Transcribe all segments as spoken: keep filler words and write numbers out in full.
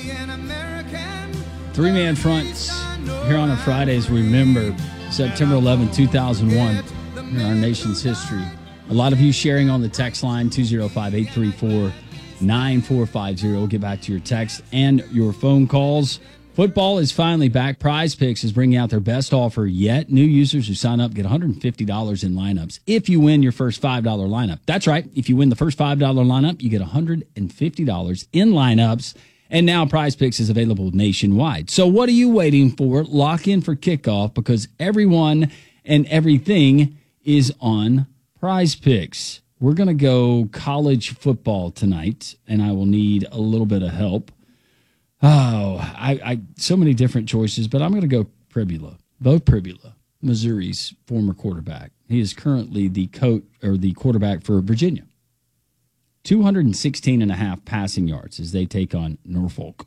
Three-man fronts here on our Fridays. Remember September eleventh, two thousand one, in our nation's history. A lot of you sharing on the text line, two oh five, eight three four, nine four five zero. We'll get back to your text and your phone calls. Football is finally back. Prize Picks is bringing out their best offer yet. New users who sign up get one hundred fifty dollars in lineups if you win your first five dollars lineup. That's right. If you win the first five dollars lineup, you get one hundred fifty dollars in lineups. And now Prize Picks is available nationwide. So what are you waiting for? Lock in for kickoff because everyone and everything is on Prize Picks. We're going to go college football tonight, and I will need a little bit of help. Oh, I, I so many different choices, but I'm going to go Pribula. Bo Pribula, Missouri's former quarterback. He is currently the coach or the quarterback for Virginia. two hundred sixteen and a half passing yards as they take on Norfolk.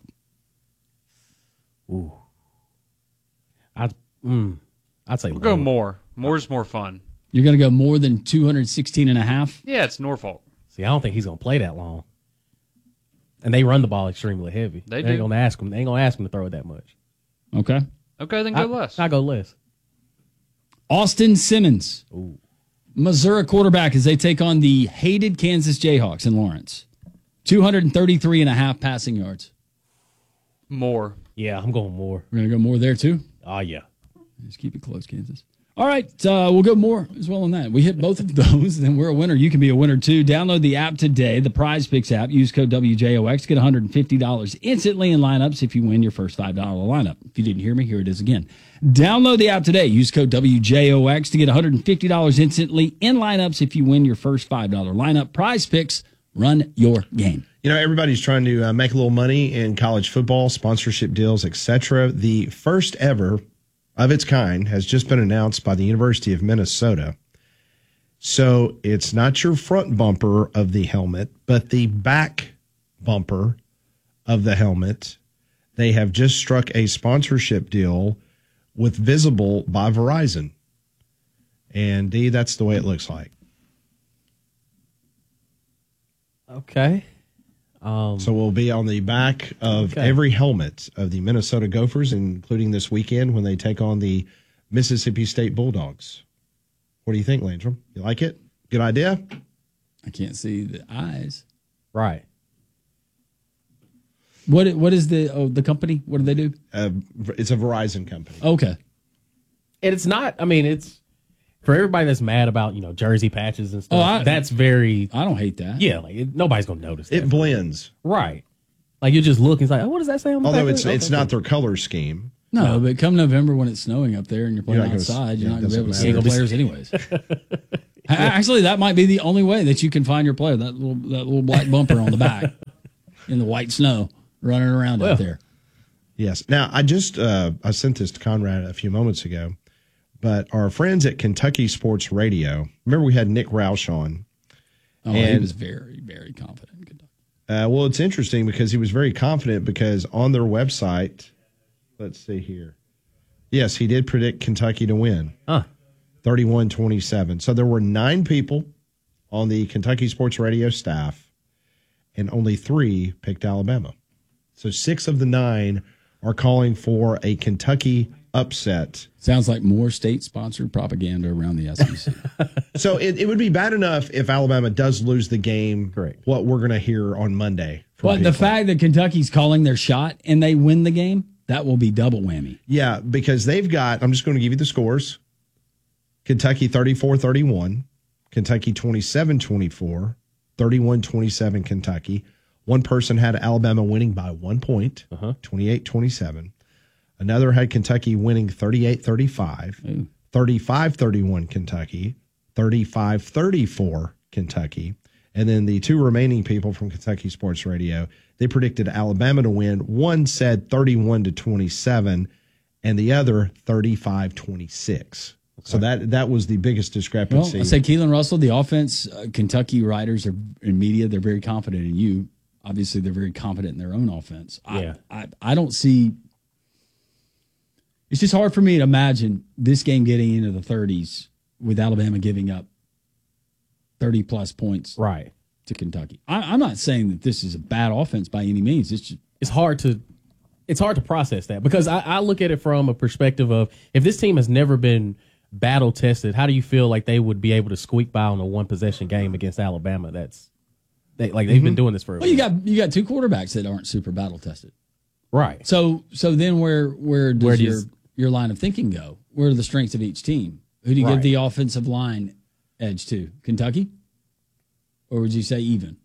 Ooh. I'd, mm, I'd say we'll go more. More's more fun. You're going to go more than two hundred sixteen and a half? Yeah, it's Norfolk. See, I don't think he's going to play that long. And they run the ball extremely heavy. They, they do. ain't going to ask him. They ain't going to ask him to throw it that much. Okay. Okay, then go I, less. I go less. Austin Simmons. Ooh. Missouri quarterback as they take on the hated Kansas Jayhawks in Lawrence. two hundred thirty-three and a half passing yards. More. Yeah, I'm going more. We're going to go more there, too? Oh, yeah. Just keep it close, Kansas. All right, uh, we'll go more as well on that. We hit both of those, then we're a winner. You can be a winner, too. Download the app today, the Prize Picks app. Use code W J O X. Get one hundred fifty dollars instantly in lineups if you win your first five dollars lineup. If you didn't hear me, here it is again. Download the app today. Use code W J O X to get one hundred fifty dollars instantly in lineups if you win your first five dollars lineup. Prize Picks, run your game. You know, everybody's trying to uh, make a little money in college football, sponsorship deals, et cetera. The first ever of its kind has just been announced by the University of Minnesota. So it's not your front bumper of the helmet, but the back bumper of the helmet. They have just struck a sponsorship deal with Visible by Verizon. And D, that's the way it looks like. Okay. Um, so we'll be on the back of okay. every helmet of the Minnesota Gophers, including this weekend when they take on the Mississippi State Bulldogs. What do you think, Landrum? You like it? Good idea? I can't see the eyes. Right. What What is the oh, the company? What do they do? Uh, it's a Verizon company. Okay. And it's not, I mean, it's, for everybody that's mad about, you know, jersey patches and stuff, oh, I, that's very... I don't hate that. Yeah, like, it, nobody's going to notice that. It blends. Right. Like, you just look and it's like, oh, what does that say on the Although back? it's Okay, it's cool. not their color scheme. No, No. but come November when it's snowing up there and you're playing You're not outside, gonna- you're yeah, not going to be able to see doesn't the matter. players anyways. Actually, that might be the only way that you can find your player, that little that little black bumper on the back in the white snow running around Well. out there. Yes. Now, I just uh, I sent this to Conrad a few moments ago, but our friends at Kentucky Sports Radio, remember we had Nick Roush on. Oh, he And- was very, very confident in Kentucky. Uh, well, it's interesting because he was very confident because on their website, let's see here. Yes, he did predict Kentucky to win. Huh. thirty-one twenty-seven. So there were nine people on the Kentucky Sports Radio staff, and only three picked Alabama. So six of the nine are calling for a Kentucky upset. Sounds like more state-sponsored propaganda around the S E C. So it, it would be bad enough if Alabama does lose the game. Correct. What we're going to hear on Monday. from But the people. fact that Kentucky's calling their shot and they win the game, that will be double whammy. Yeah, because they've got, I'm just going to give you the scores. Kentucky thirty-four thirty-one, Kentucky twenty-seven twenty-four, thirty-one twenty-seven Kentucky. One person had Alabama winning by one point, Uh-huh. twenty-eight twenty-seven. Another had Kentucky winning thirty-eight thirty-five, thirty-five thirty-one Kentucky, thirty-five thirty-four Kentucky. And then the two remaining people from Kentucky Sports Radio, they predicted Alabama to win. One said thirty-one to twenty-seven, and the other thirty-five twenty-six. So that that was the biggest Well, discrepancy. I say Keelan Russell, the offense, uh, Kentucky writers are in media. They're very confident in you. Obviously, they're very confident in their own offense. I, Yeah. I, I don't see. It's just hard for me to imagine this game getting into the thirties with Alabama giving up thirty plus points Right. to Kentucky. I, I'm not saying that this is a bad offense by any means. It's just, it's hard to it's hard to process that because I, I look at it from a perspective of if this team has never been battle tested, how do you feel like they would be able to squeak by on a one possession game against Alabama? That's they like they've mm-hmm. been doing this for a well. You got you got two quarterbacks that aren't super battle tested, right? So so then where where does where your does, your line of thinking go? Where are the strengths of each team? Who do you right. give the offensive line edge to? Kentucky, or would you say even?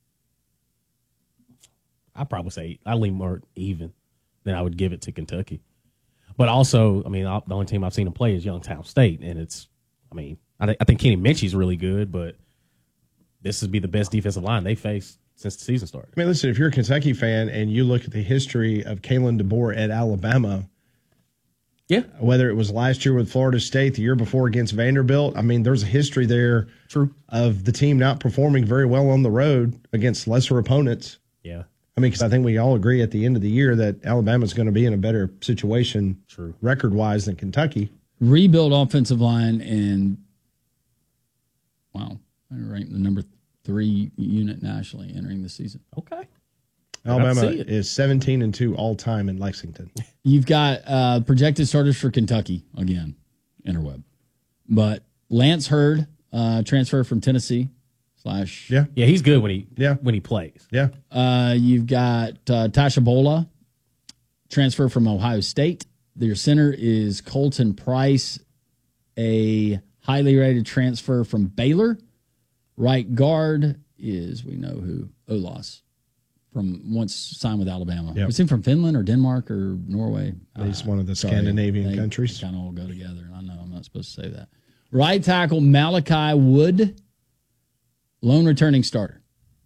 I probably say I lean more even than I would give it to Kentucky. But also, I mean, the only team I've seen him play is Youngstown State, and it's, I mean, I, th- I think Kenny Minchie's really good, but this would be the best defensive line they faced since the season started. I mean, listen, if you're a Kentucky fan and you look at the history of Kalen DeBoer at Alabama, yeah, whether it was last year with Florida State, the year before against Vanderbilt, I mean, there's a history there True. of the team not performing very well on the road against lesser opponents. Yeah. I mean, because I think we all agree at the end of the year that Alabama's going to be in a better situation True. record-wise than Kentucky. Rebuild offensive line and, wow, I ranked the number three unit nationally entering the season. Okay. Alabama is seventeen and two all-time in Lexington. You've got uh, projected starters for Kentucky, again, interweb. But Lance Hurd, uh, transfer from Tennessee. Slash, yeah, yeah, he's good when he yeah. when he plays. Yeah, uh, you've got uh, Tasha Bola, transfer from Ohio State. Their center is Colton Price, a highly rated transfer from Baylor. Right guard is we know who Olas from once signed with Alabama. Yep. Was he from Finland or Denmark or Norway? He's uh, one of the sorry, Scandinavian they, countries. They kind of all go together. I know I'm not supposed to say that. Right tackle Malachi Wood. Lone returning starter.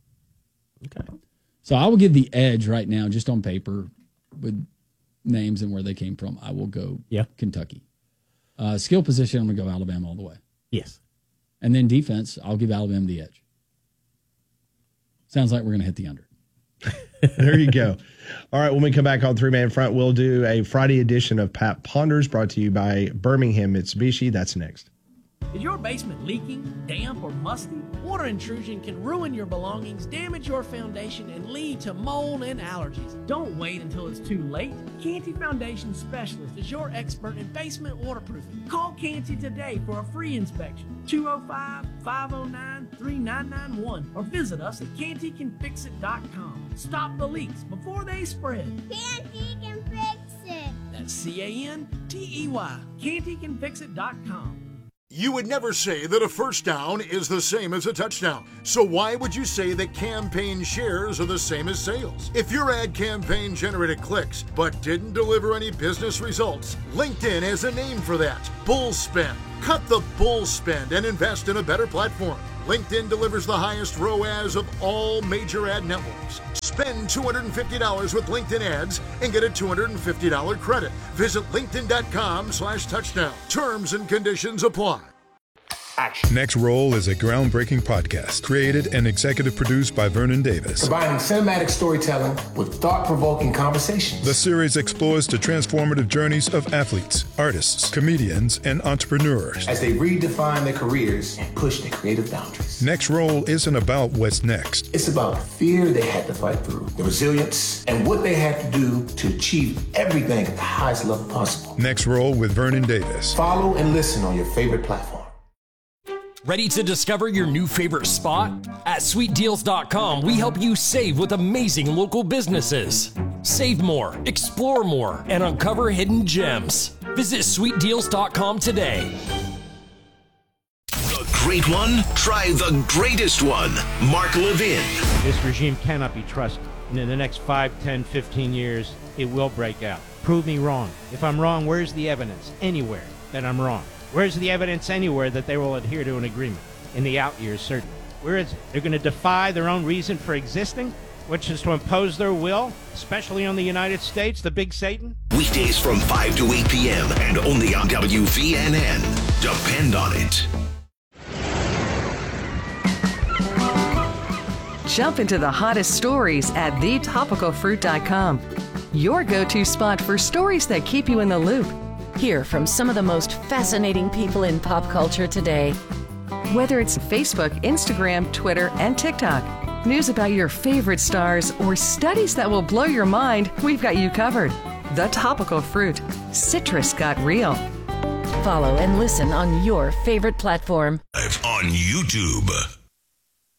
Okay. So I will give the edge right now, just on paper, with names and where they came from. I will go yeah. Kentucky. Uh, skill position, I'm going to go Alabama all the way. Yes. And then defense, I'll give Alabama the edge. Sounds like we're going to hit the under. There you go. All right, when we come back on Three Man Front, we'll do a Friday edition of Pat Ponders brought to you by Birmingham Mitsubishi. That's next. Is your basement leaking, damp, or musty? Water intrusion can ruin your belongings, damage your foundation, and lead to mold and allergies. Don't wait until it's too late. Canty Foundation Specialist is your expert in basement waterproofing. Call Canty today for a free inspection. two oh five, five oh nine, three nine nine one or visit us at canty can fix it dot com. Stop the leaks before they spread. Canty can fix it. That's C A N T E Y. canty can fix it dot com. You would never say that a first down is the same as a touchdown. So why would you say that campaign shares are the same as sales? If your ad campaign generated clicks but didn't deliver any business results, LinkedIn has a name for that. Bull spend. Cut the bull spend and invest in a better platform. LinkedIn delivers the highest R O A S of all major ad networks. Spend two hundred fifty dollars with LinkedIn ads and get a two hundred fifty dollars credit. Visit linkedin.com slash touchdown. Terms and conditions apply. Action. Next Roll is a groundbreaking podcast created and executive produced by Vernon Davis. Combining cinematic storytelling with thought-provoking conversations. The series explores the transformative journeys of athletes, artists, comedians, and entrepreneurs as they redefine their careers and push their creative boundaries. Next Roll isn't about what's next. It's about the fear they had to fight through, the resilience, and what they had to do to achieve everything at the highest level possible. Next Roll with Vernon Davis. Follow and listen on your favorite platform. Ready to discover your new favorite spot? At sweet deals dot com, we help you save with amazing local businesses. Save more, explore more, and uncover hidden gems. Visit sweet deals dot com today. The great one? Try the greatest one. Mark Levin. This regime cannot be trusted. And in the next five, ten, fifteen years, it will break out. Prove me wrong. If I'm wrong, where's the evidence? Anywhere that I'm wrong. Where's the evidence anywhere that they will adhere to an agreement? In the out years, certainly. Where is it? They're going to defy their own reason for existing, which is to impose their will, especially on the United States, the big Satan? Weekdays from five to eight p.m. and only on W V N N. Depend on it. Jump into the hottest stories at the topical fruit dot com. Your go-to spot for stories that keep you in the loop. Hear from some of the most fascinating people in pop culture today. Whether it's Facebook, Instagram, Twitter, and TikTok, news about your favorite stars, or studies that will blow your mind, we've got you covered. The Topical Fruit. Citrus got real. Follow and listen on your favorite platform. On YouTube.